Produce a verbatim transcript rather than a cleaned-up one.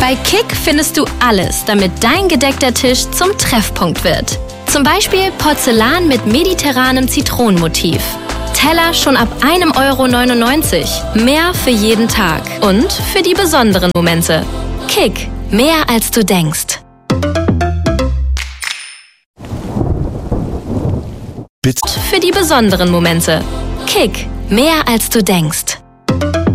Bei Kick findest du alles, damit dein gedeckter Tisch zum Treffpunkt wird. Zum Beispiel Porzellan mit mediterranem Zitronenmotiv. Teller schon ab ein Euro neunundneunzig. Mehr für jeden Tag und für die besonderen Momente. Kick, mehr als du denkst. Bitte. Für die besonderen Momente. Kick, mehr als du denkst.